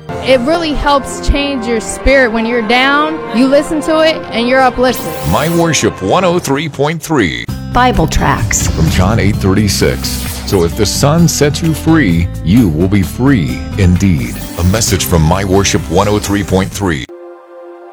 It really helps change your spirit. When you're down, you listen to it and you're uplifted. My Worship 103.3. Bible tracts From John 8:36. So if the Son sets you free, you will be free indeed. A message from My Worship 103.3.